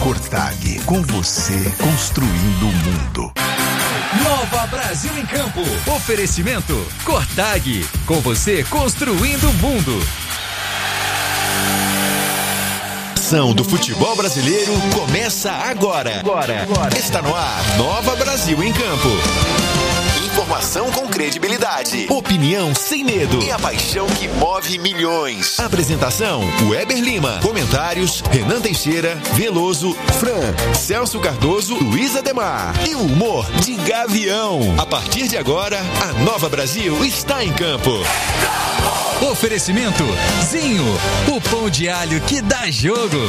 Cortag, com você construindo o mundo. Nova Brasil em Campo. Oferecimento Cortag, com você construindo o mundo. ação do futebol brasileiro começa agora. Está no ar, Nova Brasil em Campo. Informação com credibilidade, opinião sem medo e a paixão que move milhões. Apresentação, Weber Lima. Comentários, Renan Teixeira, Veloso, Fran, Celso Cardoso, Luiz Ademar. E o humor de Gavião. A partir de agora, a Nova Brasil está em campo. Oferecimento Zinho, o pão de alho que dá jogo.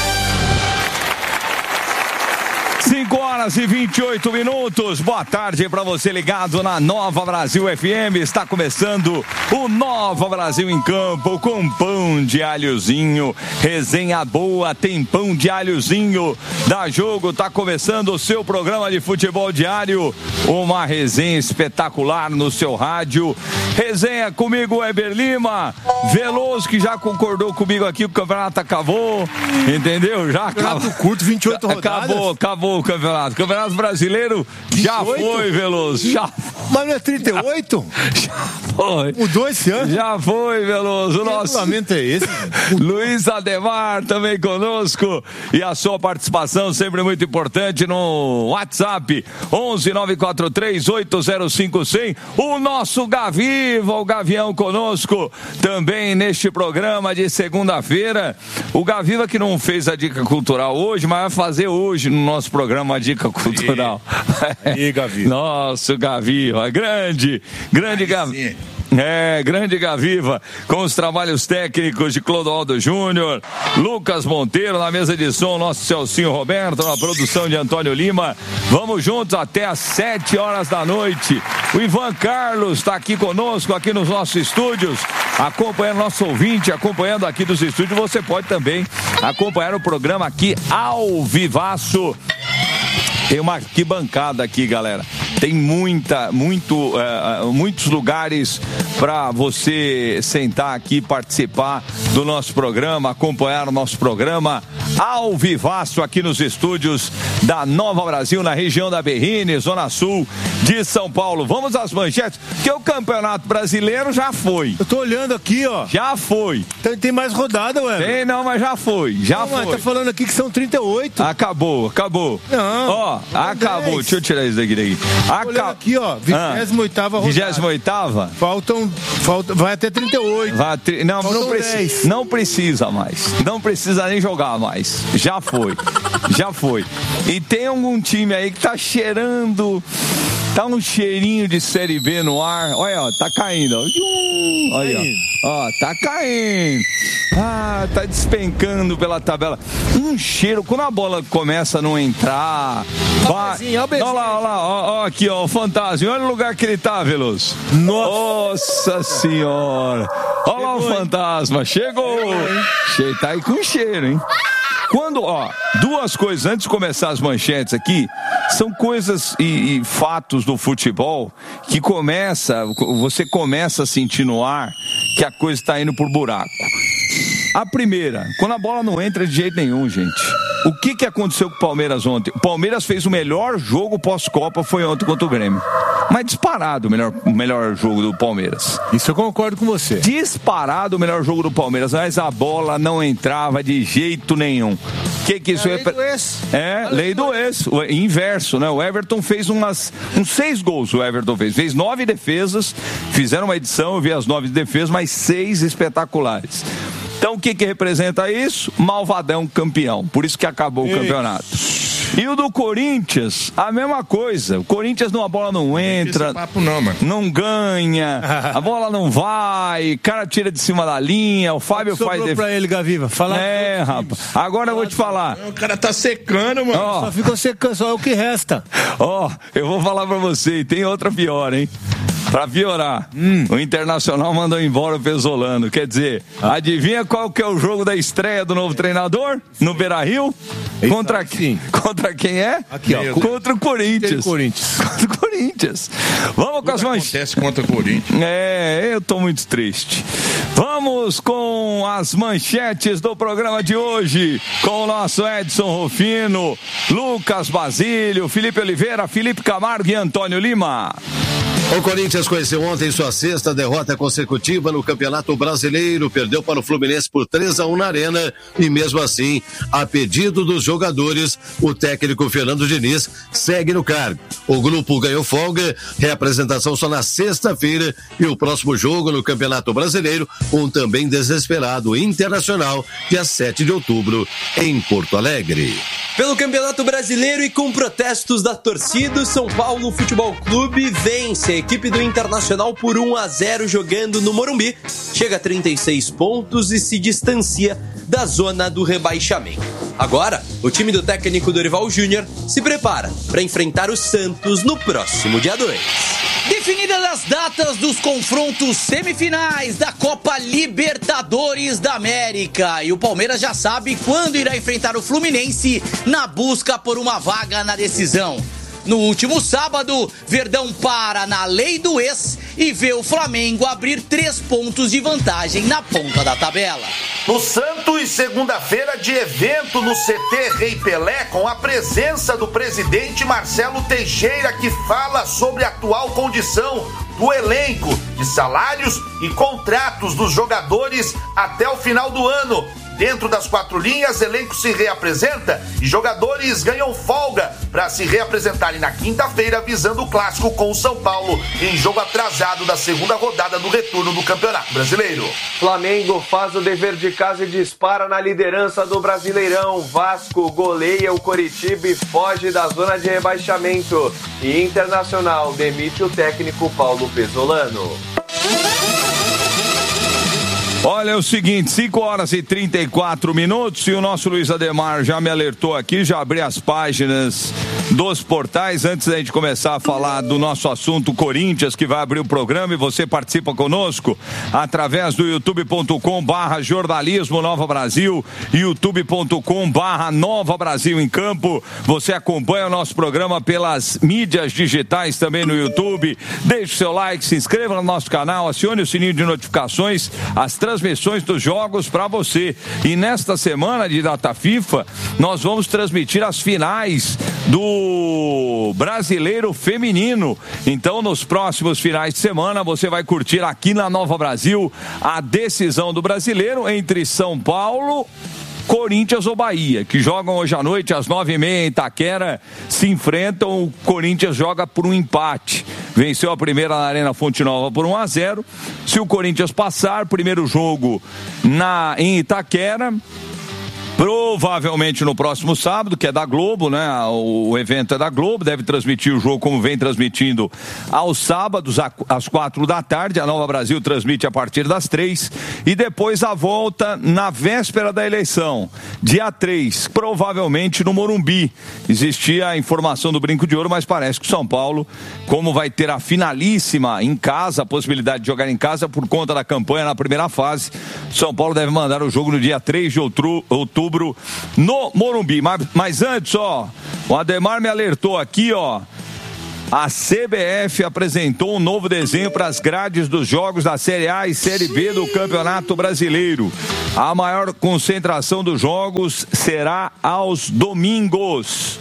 5h28. Boa tarde para você ligado na Nova Brasil FM. Está começando o Nova Brasil em Campo com pão de alhozinho. Resenha boa, tem pão de alhozinho. Dá jogo, tá começando o seu programa de futebol diário. Uma resenha espetacular no seu rádio. Resenha comigo, Weber Lima. Veloso, que já concordou comigo aqui, o campeonato acabou. Entendeu? Já acabou. Curto, 28 rodadas. Acabou o campeonato. Campeonato brasileiro 28? Já foi, Veloso. Já. Mas não é 38? Já foi. Mudou esse ano? Já foi, Veloso. Que regulamento é esse? Luiz Ademar também conosco. E a sua participação sempre muito importante no WhatsApp 11-943-805-100. O nosso Gaviva, o Gavião conosco também neste programa de segunda-feira. O Gaviva que não fez a dica cultural hoje, mas vai fazer hoje no nosso programa a dica cultural. E Gaviva. Nosso Gaviva, grande Gaviva. Grande Gaviva, com os trabalhos técnicos de Clodoaldo Júnior, Lucas Monteiro na mesa de som, nosso Celcinho Roberto, na produção de Antônio Lima. Vamos juntos até às 7 horas da noite. O Ivan Carlos está aqui conosco, aqui nos nossos estúdios, acompanhando nosso ouvinte, acompanhando aqui dos estúdios. Você pode também acompanhar o programa aqui ao vivaço. Tem uma arquibancada aqui, galera. Tem muitos lugares para você sentar aqui, participar do nosso programa, acompanhar o nosso programa ao vivaço aqui nos estúdios da Nova Brasil, na região da Berrini, Zona Sul de São Paulo. Vamos às manchetes, porque o Campeonato Brasileiro já foi. Eu tô olhando aqui, ó. Já foi. Tem mais rodada, ué. Tem não, mas já foi. Já foi. Mas tá falando aqui que são 38. Acabou. Não. Ó, acabou. 10. Deixa eu tirar isso daqui. Olhando aqui, ó. 28ª rodada. 28ª? Falta, vai até 38. Não precisa mais. Não precisa nem jogar mais. Já foi. E tem algum time aí que tá cheirando. Tá um cheirinho de Série B no ar. Olha, ó, tá caindo. Olha, ó, tá caindo. Tá despencando pela tabela. Um cheiro, quando a bola começa a não entrar. Olha lá, ó, aqui, ó, o Fantasma. Olha o lugar que ele tá, Veloso. Nossa Senhora. Olha lá o Fantasma. Chegou. Tá aí com cheiro, hein? Duas coisas antes de começar as manchetes aqui, são coisas e fatos do futebol que você começa a sentir no ar que a coisa está indo por buraco. A primeira, quando a bola não entra de jeito nenhum, gente. O que aconteceu com o Palmeiras ontem? O Palmeiras fez o melhor jogo pós-Copa, foi ontem contra o Grêmio. Mas disparado o melhor jogo do Palmeiras. Isso eu concordo com você. Disparado o melhor jogo do Palmeiras, mas a bola não entrava de jeito nenhum. Que isso lei do ex. Lei do ex. O inverso, né? O Everton fez uns 6 gols. O Everton fez 9 defesas. Fizeram uma edição, eu vi as 9 defesas, mas 6 espetaculares. Então o que representa isso? Malvadão campeão. Por isso que acabou o campeonato. E o do Corinthians, a mesma coisa. O Corinthians, a bola não entra, não ganha, a bola não vai, o cara tira de cima da linha, o Fábio faz... Sobrou pra ele, Gaviva. Rapaz. Agora eu vou te falar. O cara tá secando, mano. Só ficou secando, só é o que resta. Eu vou falar pra você, e tem outra pior, hein? Pra piorar, o Internacional mandou embora o Pesolano. Quer dizer, adivinha qual que é o jogo da estreia do novo treinador? No Beira-Rio? Contra quem é? Aqui, ó. Contra o Corinthians. Contra o Corinthians. Vamos com as manchetes. Acontece contra o Corinthians. Eu tô muito triste. Vamos com as manchetes do programa de hoje, com o nosso Edson Rufino, Lucas Basílio, Felipe Oliveira, Felipe Camargo e Antônio Lima. O Corinthians conheceu ontem sua sexta derrota consecutiva no Campeonato Brasileiro, perdeu para o Fluminense por 3-1 na Arena e mesmo assim, a pedido dos jogadores, o técnico Fernando Diniz segue no cargo. O grupo ganhou folga, reapresentação só na sexta-feira e o próximo jogo no Campeonato Brasileiro, um também desesperado Internacional, dia 7 de outubro, em Porto Alegre. Pelo Campeonato Brasileiro e com protestos da torcida, o São Paulo Futebol Clube vence a equipe do Internacional por 1-0 jogando no Morumbi. Chega a 36 pontos e se distancia da zona do rebaixamento. Agora, o time do técnico Dorival Júnior se prepara para enfrentar o Santos no próximo dia 2. Definidas as datas dos confrontos semifinais da Copa Libertadores da América. E o Palmeiras já sabe quando irá enfrentar o Fluminense na busca por uma vaga na decisão. No último sábado, Verdão para na lei do ex e vê o Flamengo abrir 3 pontos de vantagem na ponta da tabela. No Santos, segunda-feira de evento no CT Rei Pelé, com a presença do presidente Marcelo Teixeira, que fala sobre a atual condição do elenco, de salários e contratos dos jogadores até o final do ano. Dentro das 4 linhas, elenco se reapresenta e jogadores ganham folga para se reapresentarem na quinta-feira, visando o clássico com o São Paulo, em jogo atrasado da segunda rodada do retorno do Campeonato Brasileiro. Flamengo faz o dever de casa e dispara na liderança do Brasileirão. Vasco goleia o Coritiba e foge da zona de rebaixamento. E Internacional demite o técnico Paulo Pesolano. Olha, é o seguinte, 5h34 e o nosso Luiz Ademar já me alertou aqui, já abri as páginas dos portais antes da gente começar a falar do nosso assunto Corinthians, que vai abrir o programa, e você participa conosco através do youtube.com/jornalismo Nova Brasil, youtube.com/Nova Brasil em Campo. Você acompanha o nosso programa pelas mídias digitais também no YouTube. Deixe o seu like, se inscreva no nosso canal, acione o sininho de notificações, as transmissões dos jogos para você. E nesta semana de data FIFA, nós vamos transmitir as finais do Brasileiro Feminino. Então, nos próximos finais de semana, você vai curtir aqui na Nova Brasil a decisão do Brasileiro entre São Paulo, Corinthians ou Bahia, que jogam hoje à noite às 9h30 em Itaquera, se enfrentam. O Corinthians joga por um empate, venceu a primeira na Arena Fonte Nova por 1-0. Se o Corinthians passar, primeiro jogo em Itaquera, provavelmente no próximo sábado, que é da Globo, né? O evento é da Globo, deve transmitir o jogo como vem transmitindo aos sábados, às 4h. A Nova Brasil transmite a partir das 3h. E depois a volta na véspera da eleição, dia 3, provavelmente no Morumbi. Existia a informação do Brinco de Ouro, mas parece que o São Paulo, como vai ter a finalíssima em casa, a possibilidade de jogar em casa por conta da campanha na primeira fase, São Paulo deve mandar o jogo no dia 3 de outubro no Morumbi. Mas antes, o Ademar me alertou aqui, a CBF apresentou um novo desenho para as grades dos jogos da Série A e Série B do Campeonato Brasileiro. A maior concentração dos jogos será aos domingos.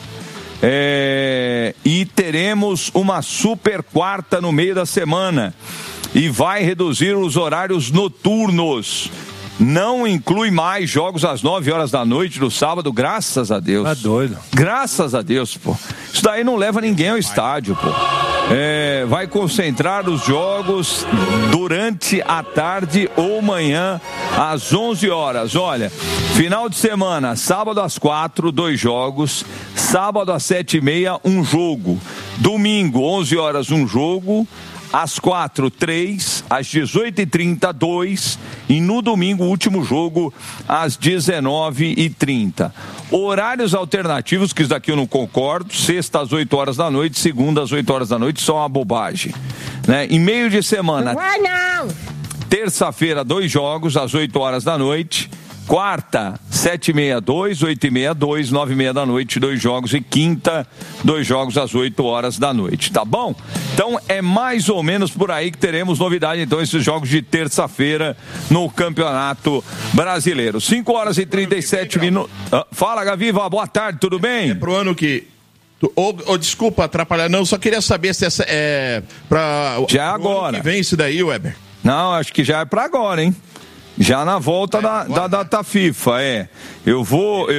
E teremos uma super quarta no meio da semana. E vai reduzir os horários noturnos. Não inclui mais jogos às 9h da noite do sábado, graças a Deus. Tá doido. Graças a Deus, pô. Isso daí não leva ninguém ao estádio, pô. Vai concentrar os jogos durante a tarde ou manhã às 11h. Olha, final de semana, sábado às 4h, 2 jogos. Sábado às 7h30, 1 jogo. Domingo, 11h, 1 jogo. Às 4h, 3, às 18h30, 2, e no domingo, o último jogo, às 19h30. Horários alternativos, que isso daqui eu não concordo, sexta às 8h da noite, segunda às 8h da noite, só uma bobagem. né? Em meio de semana. Não vai não! Terça-feira, 2 jogos, às 8 horas da noite. Quarta, 7h30, 2, 8h30, 2, 9h30 da noite, 2 jogos. E quinta, 2 jogos às 8 horas da noite, tá bom? Então é mais ou menos por aí que teremos novidade, então, esses jogos de terça-feira no Campeonato Brasileiro. 5 horas e 37 minutos. Fala, Gaviva, boa tarde, tudo bem? É pro ano que... desculpa atrapalhar, não, só queria saber se essa é pra... Já é agora. Ano que vem isso daí, Weber? Não, acho que já é pra agora, hein? Já na volta da data FIFA, Eu vou...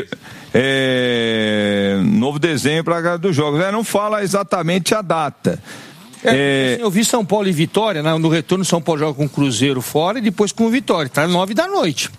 novo desenho para dos jogos. Não fala exatamente a data. Assim, eu vi São Paulo e Vitória, né? No retorno São Paulo joga com o Cruzeiro fora e depois com o Vitória, tá 9 da noite.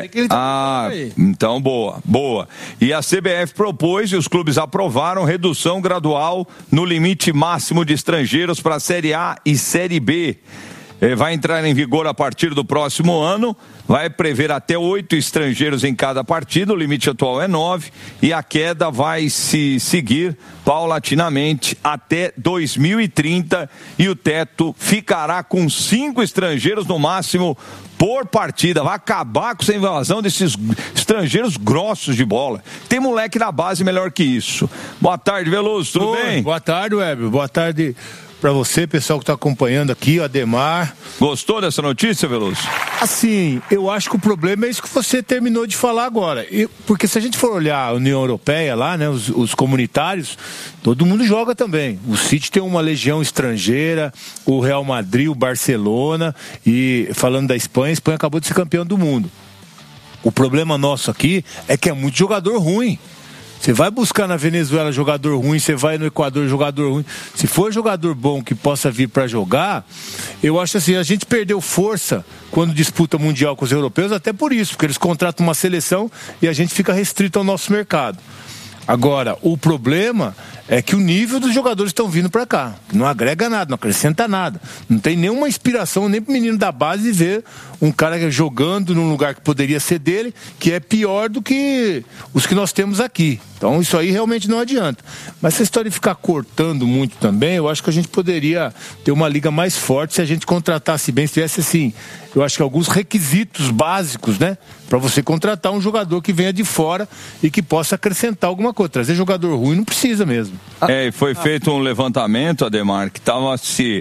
Então boa. E a CBF propôs e os clubes aprovaram redução gradual no limite máximo de estrangeiros para a Série A e Série B. Vai entrar em vigor a partir do próximo ano, vai prever até 8 estrangeiros em cada partida, o limite atual é 9, e a queda vai se seguir paulatinamente até 2030, e o teto ficará com 5 estrangeiros no máximo por partida. Vai acabar com essa invasão desses estrangeiros grossos de bola. Tem moleque na base melhor que isso. Boa tarde, Veloso, tudo bem? Boa tarde, Weber, boa tarde para você, pessoal que está acompanhando aqui, o Ademar. Gostou dessa notícia, Veloso? Assim, eu acho que o problema é isso que você terminou de falar agora. Porque se a gente for olhar a União Europeia lá, né, os comunitários, todo mundo joga também. O City tem uma legião estrangeira, o Real Madrid, o Barcelona, e falando da Espanha, a Espanha acabou de ser campeão do mundo. O problema nosso aqui é que é muito jogador ruim. Você vai buscar na Venezuela jogador ruim, você vai no Equador jogador ruim. Se for jogador bom que possa vir para jogar, eu acho assim, a gente perdeu força quando disputa mundial com os europeus, até por isso, porque eles contratam uma seleção e a gente fica restrito ao nosso mercado. Agora, o problema é que o nível dos jogadores estão vindo para cá. Não agrega nada, não acrescenta nada. Não tem nenhuma inspiração nem pro menino da base ver um cara jogando num lugar que poderia ser dele, que é pior do que os que nós temos aqui. Então isso aí realmente não adianta. Mas essa história de ficar cortando muito também, eu acho que a gente poderia ter uma liga mais forte se a gente contratasse bem, se tivesse assim, eu acho que alguns requisitos básicos, né? Para você contratar um jogador que venha de fora e que possa acrescentar alguma coisa. Trazer jogador ruim não precisa mesmo. Foi feito um levantamento, Ademar, que estava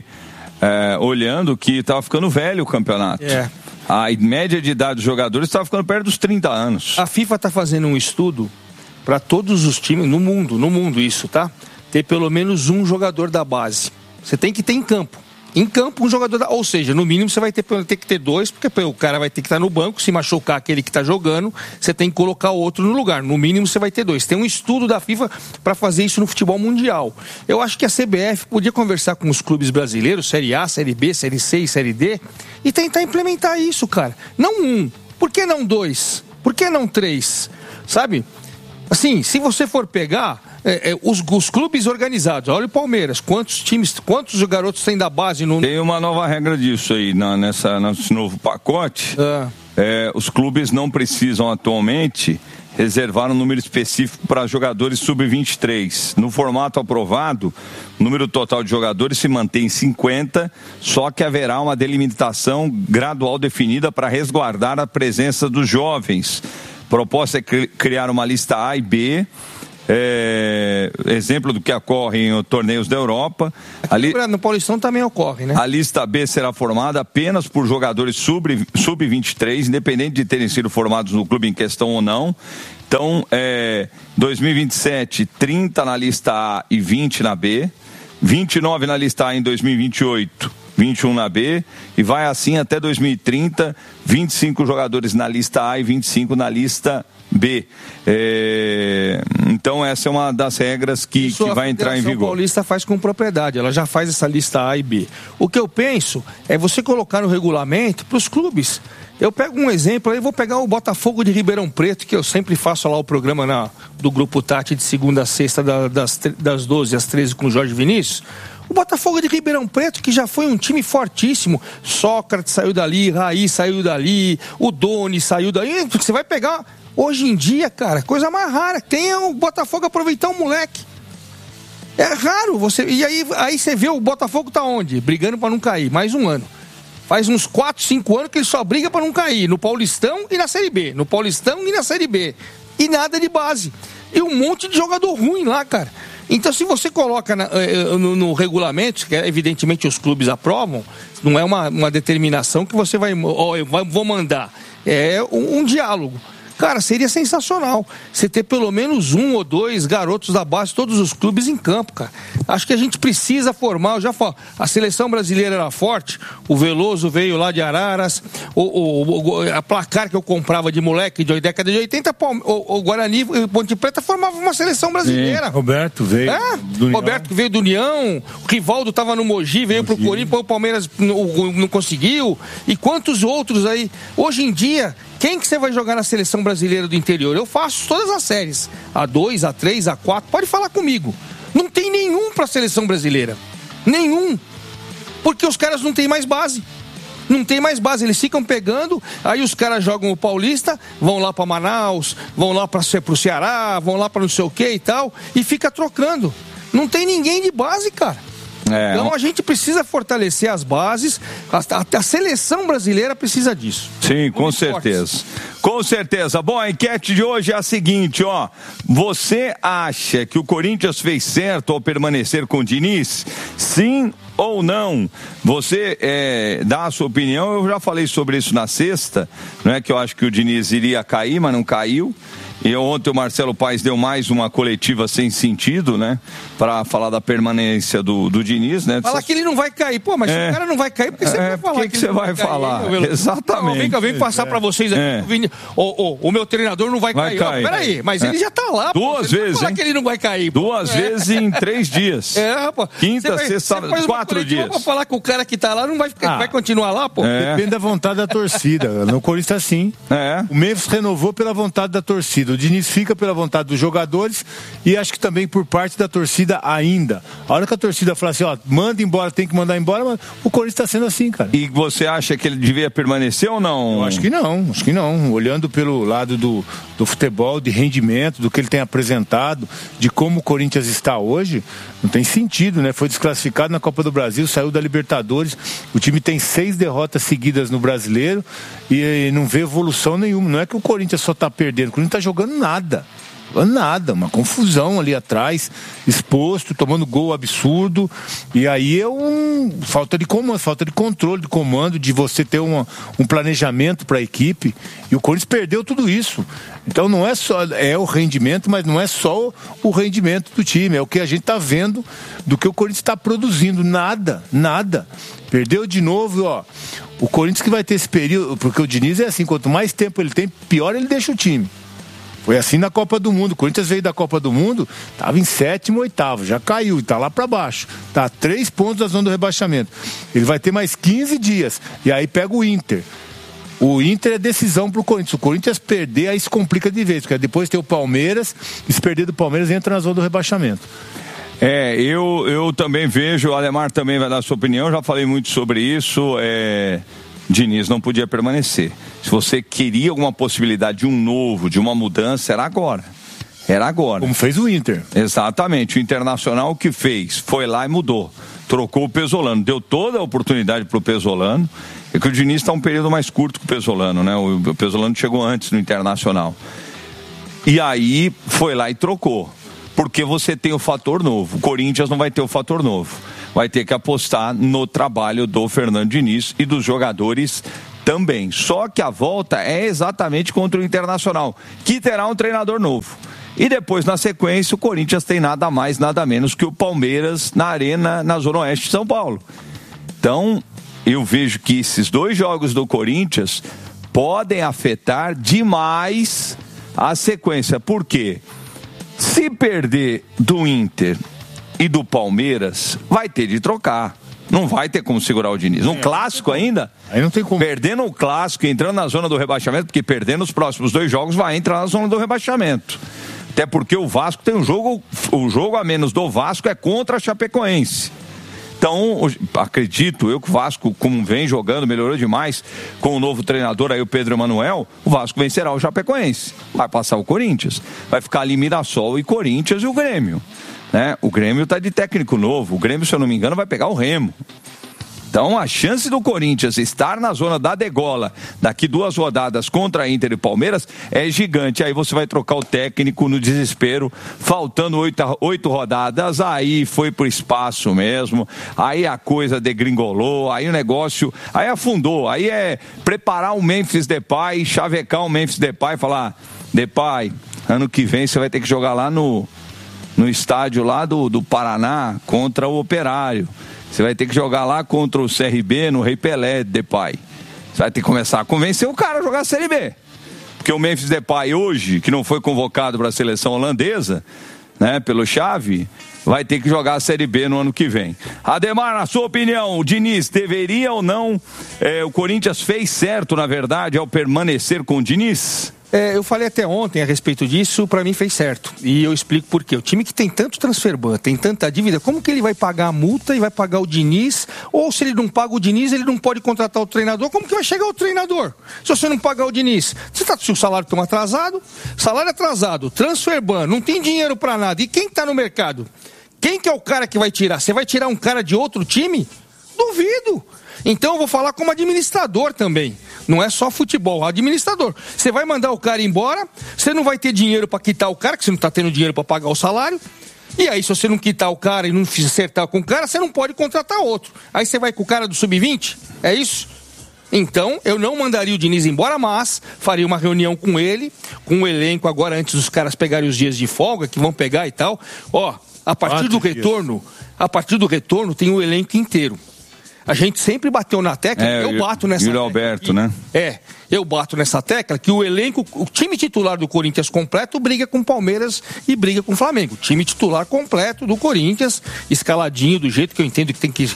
olhando que estava ficando velho o campeonato. A média de idade dos jogadores estava ficando perto dos 30 anos. A FIFA está fazendo um estudo para todos os times, no mundo isso, tá? Ter pelo menos um jogador da base. Você tem que ter em campo. Em campo, um jogador, ou seja, no mínimo você vai ter que ter 2, porque o cara vai ter que estar no banco, se machucar aquele que está jogando, você tem que colocar o outro no lugar. No mínimo você vai ter 2. Tem um estudo da FIFA para fazer isso no futebol mundial. Eu acho que a CBF podia conversar com os clubes brasileiros, Série A, Série B, Série C e Série D, e tentar implementar isso, cara. Não 1. Por que não 2? Por que não 3? Sabe? Assim, se você for pegar os clubes organizados, olha o Palmeiras, quantos garotos tem da base no... Tem uma nova regra disso aí, nesse novo pacote. Os clubes não precisam atualmente reservar um número específico para jogadores sub-23. No formato aprovado, o número total de jogadores se mantém em 50, só que haverá uma delimitação gradual definida para resguardar a presença dos jovens. A proposta é criar uma lista A e B, exemplo do que ocorre em torneios da Europa. No Paulistão também ocorre, né? A lista B será formada apenas por jogadores sub-23, independente de terem sido formados no clube em questão ou não. Então, 2027, 30 na lista A e 20 na B, 29 na lista A em 2028, 21 na B, e vai assim até 2030, 25 jogadores na lista A e 25 na lista B. Então essa é uma das regras que vai entrar em vigor. A Paulista faz com propriedade, ela já faz essa lista A e B. O que eu penso é você colocar no regulamento para os clubes. Eu pego um exemplo, aí vou pegar o Botafogo de Ribeirão Preto, que eu sempre faço lá o programa do Grupo Tati de segunda a sexta, das 12 às 13 com o Jorge Vinícius. O Botafogo de Ribeirão Preto, que já foi um time fortíssimo. Sócrates saiu dali, Raí saiu dali, o Doni saiu dali. Você vai pegar, hoje em dia, cara, coisa mais rara. Tem o Botafogo aproveitar o moleque. É raro você. E aí você vê o Botafogo tá onde? Brigando para não cair, mais um ano. Faz uns 4, 5 anos que ele só briga para não cair, no Paulistão e na Série B. No Paulistão e na Série B. E nada de base. E um monte de jogador ruim lá, cara. Então, se você coloca no regulamento, que evidentemente os clubes aprovam, não é uma determinação que você vou mandar. É um diálogo. Cara, seria sensacional você ter pelo menos 1 ou 2 garotos da base, todos os clubes em campo, cara. Acho que a gente precisa formar, eu já falo, a seleção brasileira era forte, o Veloso veio lá de Araras, a Placar que eu comprava de moleque de década de 80, o Guarani e Ponte Preta formavam uma seleção brasileira. Sim, Roberto veio do União. Roberto que veio do União, o Rivaldo estava no Mogi, veio pro Corinthians, o Palmeiras não conseguiu, e quantos outros aí. Hoje em dia, quem que você vai jogar na seleção brasileira do interior? Eu faço todas as séries. A2, A3, A4, pode falar comigo. Não tem nenhum pra seleção brasileira. Nenhum. Porque os caras não têm mais base. Não tem mais base, eles ficam pegando, aí os caras jogam o Paulista, vão lá pra Manaus, vão lá pro Ceará, vão lá pra não sei o que e tal, e fica trocando. Não tem ninguém de base, cara. Então a gente precisa fortalecer as bases, a seleção brasileira precisa disso. Sim, com certeza. Com certeza. Bom, a enquete de hoje é a seguinte, ó. Você acha que o Corinthians fez certo ao permanecer com o Diniz? Sim ou não? Você dá a sua opinião, eu já falei sobre isso na sexta, não é que eu acho que o Diniz iria cair, mas não caiu. E ontem o Marcelo Paes deu mais uma coletiva sem sentido, né? Pra falar da permanência do Diniz, né? Fala que ele não vai cair. Pô, mas se o cara não vai cair, por que você vai falar? Por que você vai falar? Exatamente. Não, vem passar pra vocês aqui. O meu treinador não vai cair. Peraí, mas ele já tá lá. 2 vezes, falar que ele não vai cair. 2 vezes em 3 dias. Rapaz. Quinta, sexta, 4 dias. Pra falar que o cara que tá lá não vai continuar lá, pô. Depende da vontade da torcida. No Corinthians, sim. O Memphis renovou pela vontade da torcida. O Diniz fica pela vontade dos jogadores e acho que também por parte da torcida ainda. A hora que a torcida fala assim, ó, manda embora, tem que mandar embora, mas o Corinthians tá sendo assim, cara. E você acha que ele devia permanecer ou não? Eu acho que não. Olhando pelo lado do futebol, de rendimento, do que ele tem apresentado, de como o Corinthians está hoje, não tem sentido, né? Foi desclassificado na Copa do Brasil, saiu da Libertadores, o time tem 6 derrotas seguidas no Brasileiro e não vê evolução nenhuma. Não é que o Corinthians só tá perdendo, o Corinthians tá jogando nada, uma confusão ali atrás, exposto, tomando gol absurdo, e aí é falta de comando, falta de controle, de comando, de você ter um planejamento para a equipe, e o Corinthians perdeu tudo isso. Então não é só o rendimento, mas não é só o rendimento do time, é o que a gente está vendo do que o Corinthians está produzindo, nada. Perdeu de novo, ó. O Corinthians que vai ter esse período, porque o Diniz é assim, quanto mais tempo ele tem, pior ele deixa o time. Foi assim na Copa do Mundo. O Corinthians veio da Copa do Mundo, estava em 7º, 8º, já caiu, está lá para baixo. Está a 3 pontos da zona do rebaixamento. Ele vai ter mais 15 dias. E aí pega o Inter. O Inter é decisão para o Corinthians. O Corinthians perder, aí se complica de vez. Porque depois tem o Palmeiras, e se perder do Palmeiras, entra na zona do rebaixamento. Eu também vejo, o Ademar também vai dar a sua opinião, já falei muito sobre isso. Diniz não podia permanecer. Se você queria alguma possibilidade de um novo, de uma mudança, era agora. Como fez o Inter. Exatamente. O Internacional o que fez? Foi lá e mudou. Trocou o Pesolano. Deu toda a oportunidade pro Pesolano. É que o Diniz está um período mais curto que o Pesolano, né? O Pesolano chegou antes no Internacional. E aí foi lá e trocou. Porque você tem o fator novo. O Corinthians não vai ter o fator novo. Vai ter que apostar no trabalho do Fernando Diniz e dos jogadores também. Só que a volta é exatamente contra o Internacional, que terá um treinador novo. E depois, na sequência, o Corinthians tem nada mais, nada menos que o Palmeiras na Arena, na Zona Oeste de São Paulo. Então, eu vejo que esses 2 jogos do Corinthians podem afetar demais a sequência. Por quê? Se perder do Inter e do Palmeiras, vai ter de trocar. Não vai ter como segurar o Diniz. Um clássico ainda? Aí não tem como. Perdendo o clássico, entrando na zona do rebaixamento, porque perdendo os próximos 2 jogos, vai entrar na zona do rebaixamento. Até porque o Vasco tem o jogo a menos do Vasco é contra a Chapecoense. Então, acredito eu que o Vasco, como vem jogando, melhorou demais com o novo treinador aí, o Pedro Emanuel, o Vasco vencerá o Chapecoense, vai passar o Corinthians, vai ficar ali Mirassol e Corinthians e o Grêmio, né? O Grêmio tá de técnico novo, o Grêmio, se eu não me engano, vai pegar o Remo. Então, a chance do Corinthians estar na zona da degola daqui 2 rodadas contra Inter e Palmeiras é gigante. Aí você vai trocar o técnico no desespero, faltando 8 rodadas, aí foi pro espaço mesmo, aí a coisa degringolou, aí o negócio, aí afundou, aí é preparar o Memphis Depay, chavecar o Memphis Depay e falar, Depay, ano que vem você vai ter que jogar lá no estádio lá do Paraná contra o Operário. Você vai ter que jogar lá contra o CRB no Rei Pelé, Depay. Você vai ter que começar a convencer o cara a jogar a Série B. Porque o Memphis Depay hoje, que não foi convocado para a seleção holandesa, né, pelo Xavi, vai ter que jogar a Série B no ano que vem. Ademar, na sua opinião, o Diniz deveria ou não, o Corinthians fez certo, na verdade, ao permanecer com o Diniz? Eu falei até ontem a respeito disso, para mim fez certo. E eu explico por quê. O time que tem tanto transferban, tem tanta dívida, como que ele vai pagar a multa e vai pagar o Diniz? Ou se ele não paga o Diniz, ele não pode contratar o treinador, como que vai chegar o treinador? Se você não pagar o Diniz, se o salário está atrasado, transferban, não tem dinheiro para nada. E quem está no mercado? Quem que é o cara que vai tirar? Você vai tirar um cara de outro time? Duvido. Então eu vou falar como administrador também. Não é só futebol, administrador. Você vai mandar o cara embora, você não vai ter dinheiro para quitar o cara, que você não está tendo dinheiro para pagar o salário. E aí, se você não quitar o cara e não acertar com o cara, você não pode contratar outro. Aí você vai com o cara do sub-20? É isso? Então, eu não mandaria o Diniz embora, mas faria uma reunião com ele, com o elenco agora, antes dos caras pegarem os dias de folga, que vão pegar e tal. Ó, a partir do retorno tem o elenco inteiro. A gente sempre bateu na tecla, eu bato nessa tecla. Alberto, né? Eu bato nessa tecla que o elenco, o time titular do Corinthians completo briga com o Palmeiras e briga com o Flamengo. O time titular completo do Corinthians, escaladinho, do jeito que eu entendo que tem que...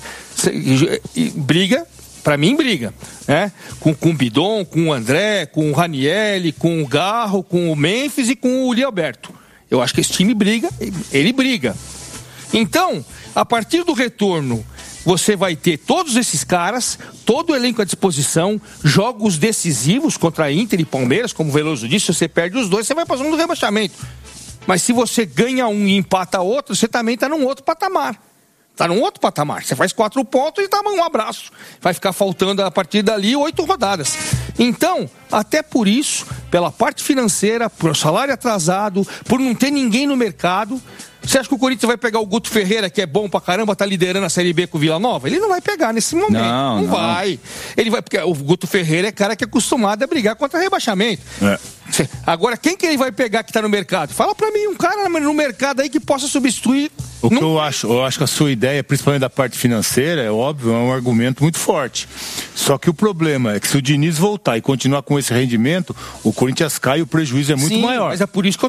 briga, pra mim briga, né? Com o Bidon, com o André, com o Ranielli, com o Garro, com o Memphis e com o Uli Alberto. Eu acho que esse time briga, ele briga. Então, a partir do retorno, você vai ter todos esses caras, todo o elenco à disposição, jogos decisivos contra Inter e Palmeiras, como o Veloso disse, se você perde os dois, você vai para a zona do rebaixamento. Mas se você ganha um e empata outro, você também está num outro patamar. Está num outro patamar. Você faz 4 pontos e dá um abraço. Vai ficar faltando a partir dali 8 rodadas. Então, até por isso, pela parte financeira, por salário atrasado, por não ter ninguém no mercado... Você acha que o Corinthians vai pegar o Guto Ferreira, que é bom pra caramba, tá liderando a Série B com o Vila Nova? Ele não vai pegar nesse momento. Não vai. Ele vai, porque o Guto Ferreira é cara que é acostumado a brigar contra rebaixamento. Agora, quem que ele vai pegar que tá no mercado? Fala pra mim, um cara no mercado aí que possa substituir. O que eu acho que a sua ideia, principalmente da parte financeira, é óbvio, é um argumento muito forte. Só que o problema é que se o Diniz voltar e continuar com esse rendimento, o Corinthians cai e o prejuízo é muito maior. Mas é por isso que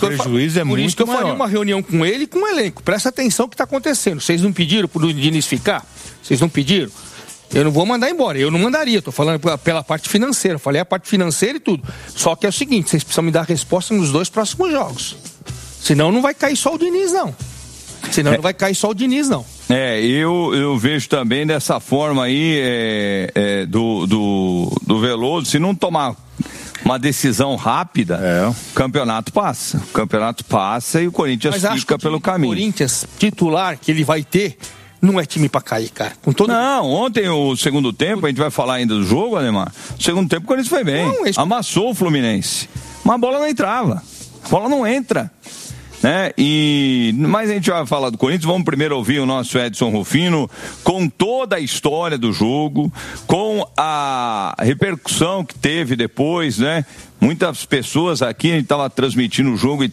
eu faria uma reunião com ele e com o elenco. Presta atenção no que está acontecendo. Vocês não pediram para o Diniz ficar? Vocês não pediram? Eu não vou mandar embora. Eu não mandaria. Estou falando pela parte financeira. Eu falei a parte financeira e tudo. Só que é o seguinte, vocês precisam me dar resposta nos 2 próximos jogos. Senão não vai cair só o Diniz, não. Eu vejo também dessa forma aí do Veloso, se não tomar uma decisão rápida, o campeonato passa. O campeonato passa e o Corinthians fica pelo caminho. O Corinthians titular que ele vai ter não é time pra cair, cara. Ontem o segundo tempo, a gente vai falar ainda do jogo, Ademar. O segundo tempo o Corinthians foi bem. Amassou o Fluminense. Mas a bola não entrava. A bola não entra. Né? Mas a gente vai falar do Corinthians. Vamos primeiro ouvir o nosso Edson Rufino com toda a história do jogo, com a repercussão que teve depois, né? Muitas pessoas aqui, a gente estava transmitindo o jogo e